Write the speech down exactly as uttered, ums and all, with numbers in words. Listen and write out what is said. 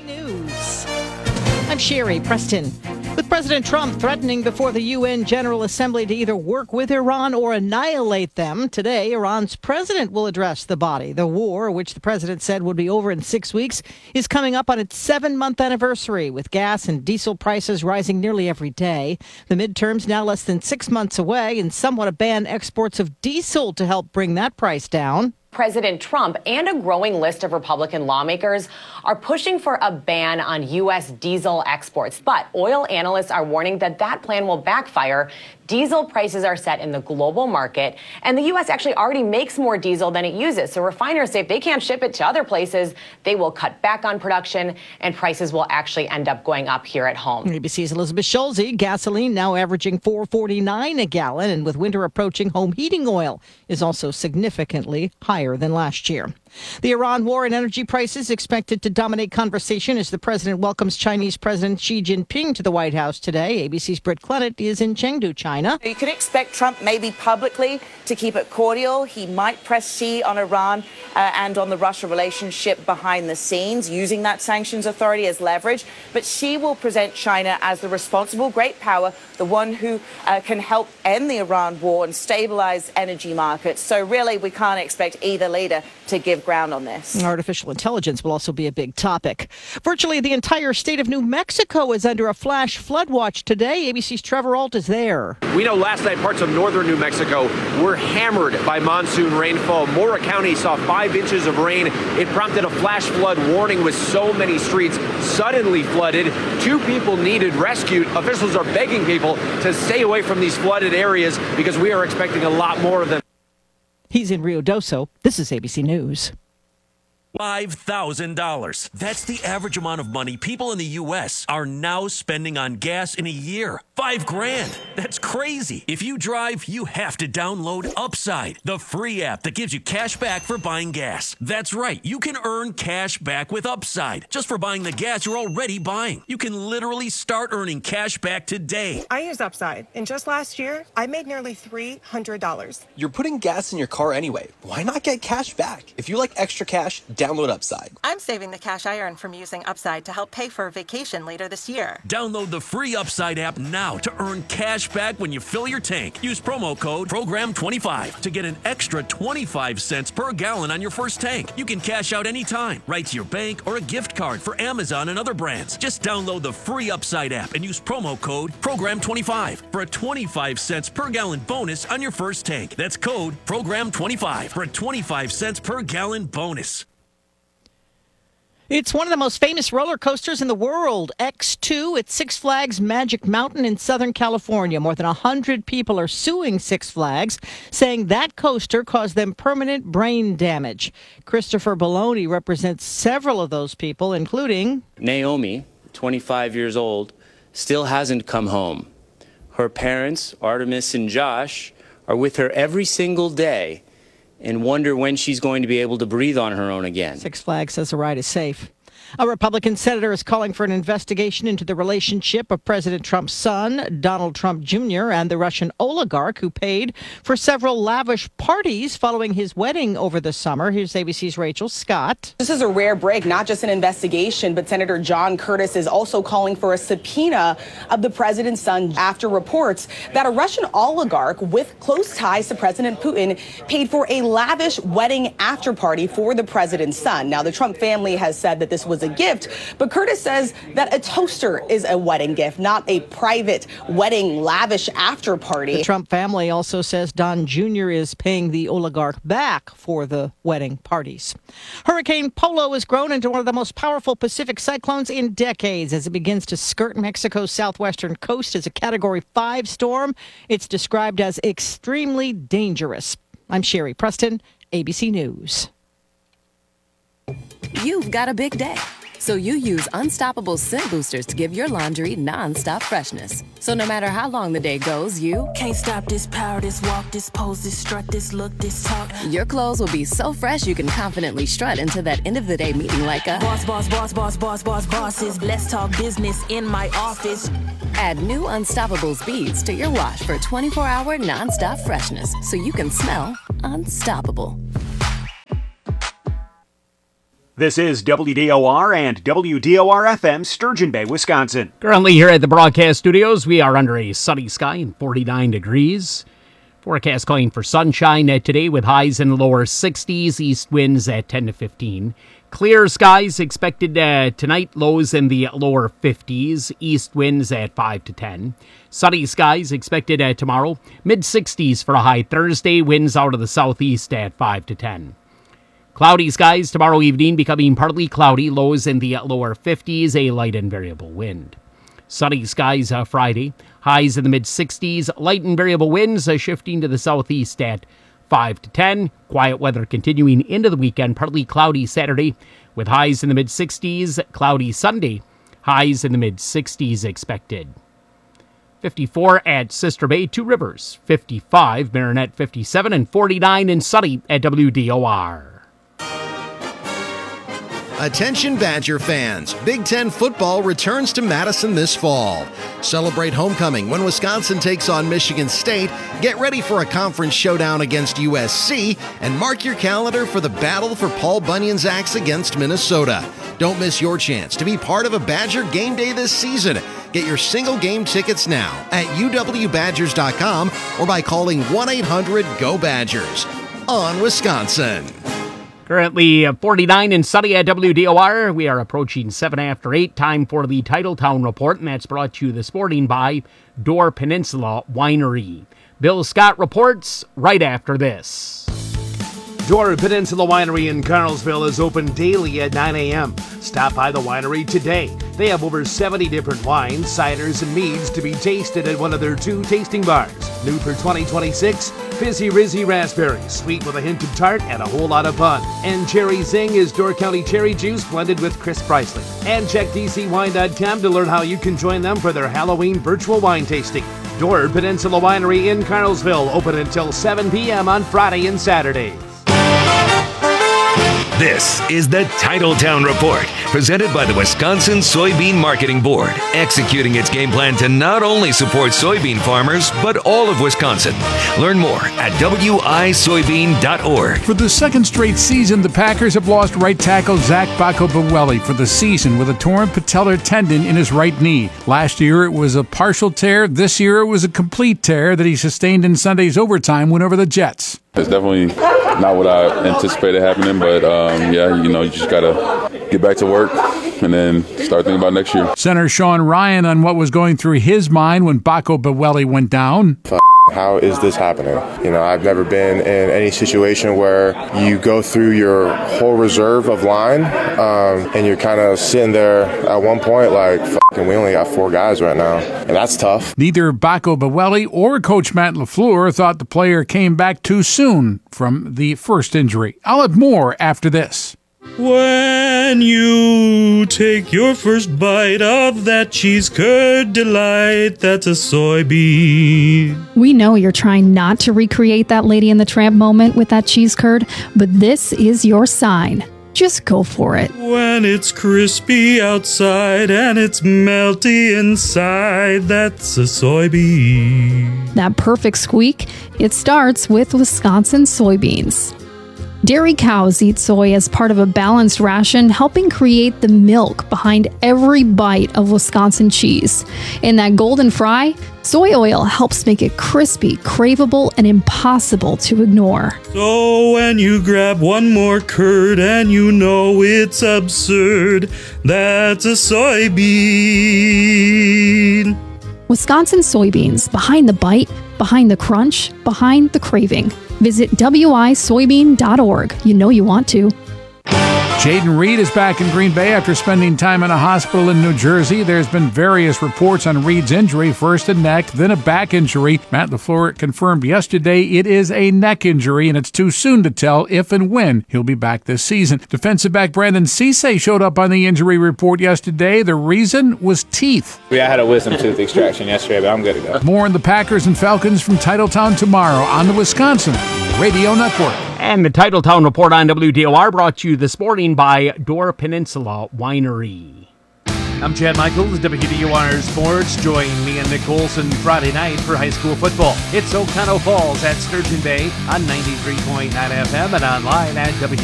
News. I'm Sherry Preston. With President Trump threatening before the U N General Assembly to either work with Iran or annihilate them, today Iran's president will address the body. The war, which the president said would be over in six weeks, is coming up on its seven-month anniversary, with gas and diesel prices rising nearly every day. The midterms now less than six months away, and some want to ban exports of diesel to help bring that price down. President Trump and a growing list of Republican lawmakers are pushing for a ban on U S diesel exports. But oil analysts are warning that that plan will backfire. Diesel prices are set in the global market, and the U S actually already makes more diesel than it uses. So refiners say if they can't ship it to other places, they will cut back on production, and prices will actually end up going up here at home. A B C's Elizabeth Schulze. Gasoline now averaging four forty-nine a gallon, and with winter approaching, home heating oil is also significantly higher than last year. The Iran war and energy prices expected to dominate conversation as the president welcomes Chinese President Xi Jinping to the White House today. A B C's Britt Clennett is in Chengdu, China. You could expect Trump maybe publicly to keep it cordial. He might press Xi on Iran uh, and on the Russia relationship behind the scenes, using that sanctions authority as leverage. But Xi will present China as the responsible great power, the one who uh, can help end the Iran war and stabilize energy markets. So really, we can't expect either leader to give ground on this. Artificial intelligence will also be a big topic. Virtually the entire state of New Mexico is under a flash flood watch today. A B C's Trevor Ault is there. We know last night parts of northern New Mexico were hammered by monsoon rainfall. Mora County saw five inches of rain. It prompted a flash flood warning with so many streets suddenly flooded. Two people needed rescued. Officials are begging people to stay away from these flooded areas because we are expecting a lot more of them. He's in Rio Doso. This is A B C News. five thousand dollars. That's the average amount of money people in the U S are now spending on gas in a year. Five grand. That's crazy. If you drive, you have to download Upside, the free app that gives you cash back for buying gas. That's right. You can earn cash back with Upside just for buying the gas you're already buying. You can literally start earning cash back today. I use Upside, and just last year, I made nearly three hundred dollars. You're putting gas in your car anyway. Why not get cash back? If you like extra cash, download Upside. I'm saving the cash I earn from using Upside to help pay for a vacation later this year. Download the free Upside app now to earn cash back when you fill your tank. Use promo code program twenty-five to get an extra twenty-five cents per gallon on your first tank. You can cash out anytime, right to your bank or a gift card for Amazon and other brands. Just download the free Upside app and use promo code program twenty-five for a twenty-five cents per gallon bonus on your first tank. That's code program twenty-five for a twenty-five cents per gallon bonus. It's one of the most famous roller coasters in the world, X two at Six Flags Magic Mountain in Southern California. More than one hundred people are suing Six Flags, saying that coaster caused them permanent brain damage. Christopher Bologna represents several of those people, including Naomi, twenty-five years old, still hasn't come home. Her parents, Artemis and Josh, are with her every single day and wonder when she's going to be able to breathe on her own again. Six Flags says the ride is safe. A Republican senator is calling for an investigation into the relationship of President Trump's son, Donald Trump Junior, and the Russian oligarch who paid for several lavish parties following his wedding over the summer. Here's A B C's Rachel Scott. This is a rare break, not just an investigation, but Senator John Curtis is also calling for a subpoena of the president's son after reports that a Russian oligarch with close ties to President Putin paid for a lavish wedding after party for the president's son. Now, the Trump family has said that this was a gift, but Curtis says that a toaster is a wedding gift, not a private wedding lavish after party. The Trump family also says Don Junior is paying the oligarch back for the wedding parties. Hurricane Polo has grown into one of the most powerful Pacific cyclones in decades as it begins to skirt Mexico's southwestern coast as a Category five storm. It's described as extremely dangerous. I'm Sherry Preston, A B C News. You've got a big day, so you use Unstoppable Scent Boosters to give your laundry non-stop freshness. So no matter how long the day goes, you can't stop this power, this walk, this pose, this strut, this look, this talk. Your clothes will be so fresh you can confidently strut into that end of the day meeting like a boss, boss, boss, boss, boss, boss, bosses. Let's talk business in my office. Add new Unstoppables beads to your wash for twenty-four hour non-stop freshness, so you can smell unstoppable. This is W D O R and W D O R F M, Sturgeon Bay, Wisconsin. Currently here at the broadcast studios, we are under a sunny sky and forty-nine degrees. Forecast calling for sunshine today with highs in the lower sixties, east winds at ten to fifteen. Clear skies expected uh, tonight, lows in the lower fifties, east winds at five to ten. Sunny skies expected uh, tomorrow, mid sixties for a high Thursday, winds out of the southeast at five to ten. Cloudy skies tomorrow evening, becoming partly cloudy, lows in the lower fifties, a light and variable wind. Sunny skies uh, Friday, highs in the mid sixties, light and variable winds uh, shifting to the southeast at five to ten. Quiet weather continuing into the weekend, partly cloudy Saturday with highs in the mid sixties, cloudy Sunday, highs in the mid sixties expected. fifty-four at Sister Bay, Two Rivers, fifty-five, Marinette fifty-seven, and forty-nine in sunny at W D O R. Attention Badger fans, Big Ten football returns to Madison this fall. Celebrate homecoming when Wisconsin takes on Michigan State, get ready for a conference showdown against U S C, and mark your calendar for the battle for Paul Bunyan's axe against Minnesota. Don't miss your chance to be part of a Badger game day this season. Get your single game tickets now at U W Badgers dot com or by calling one eight hundred go Badgers. On Wisconsin. Currently uh, forty-nine and sunny at W D O R. We are approaching seven after eight. Time for the Titletown Report, and that's brought to you this morning by Door Peninsula Winery. Bill Scott reports right after this. Door Peninsula Winery in Carlsville is open daily at nine a.m. Stop by the winery today. They have over seventy different wines, ciders, and meads to be tasted at one of their two tasting bars. New for twenty twenty-six, Fizzy Rizzy Raspberry, sweet with a hint of tart and a whole lot of fun. And Cherry Zing is Door County cherry juice blended with crisp Riesling. And check D C wine dot com to learn how you can join them for their Halloween virtual wine tasting. Door Peninsula Winery in Carlsville, open until seven p.m. on Friday and Saturdays. This is the Titletown Report, presented by the Wisconsin Soybean Marketing Board, executing its game plan to not only support soybean farmers, but all of Wisconsin. Learn more at W I soybean dot org. For the second straight season, the Packers have lost right tackle Zach Bacco-Bewelli for the season with a torn patellar tendon in his right knee. Last year, it was a partial tear. This year, it was a complete tear that he sustained in Sunday's overtime win over the Jets. It's definitely not what I anticipated happening, but um, yeah, you know, you just got to get back to work and then start thinking about next year. Center Sean Ryan on what was going through his mind when Bacco-Bewelli went down. F- how is this happening? You know, I've never been in any situation where you go through your whole reserve of line um, and you're kind of sitting there at one point like, f***ing, we only got four guys right now, and that's tough. Neither Bacco-Bewelli or Coach Matt LaFleur thought the player came back too soon from the first injury. I'll have more after this. When you take your first bite of that cheese curd delight, that's a soybean. We know you're trying not to recreate that Lady and the Tramp moment with that cheese curd, but this is your sign. Just go for it. When it's crispy outside and it's melty inside, that's a soybean. That perfect squeak, it starts with Wisconsin soybeans. Dairy cows eat soy as part of a balanced ration, helping create the milk behind every bite of Wisconsin cheese. In that golden fry, soy oil helps make it crispy, craveable, and impossible to ignore. So when you grab one more curd and you know it's absurd, that's a soybean. Wisconsin soybeans, behind the bite, behind the crunch, behind the craving. Visit W I soybean dot org. You know you want to. Jaden Reed is back in Green Bay after spending time in a hospital in New Jersey. There's been various reports on Reed's injury, first a neck, then a back injury. Matt LaFleur confirmed yesterday it is a neck injury, and it's too soon to tell if and when he'll be back this season. Defensive back Brandon Cisse showed up on the injury report yesterday. The reason was teeth. Yeah, I had a wisdom tooth extraction yesterday, but I'm good to go. More on the Packers and Falcons from Titletown tomorrow on the Wisconsin Radio Network. And the Titletown Report on W D O R brought to you this morning by Door Peninsula Winery. I'm Chad Michaels, W D O R Sports. Join me and Nick Olson Friday night for high school football. It's Oconto Falls at Sturgeon Bay on ninety-three point nine F M and online at W D O R.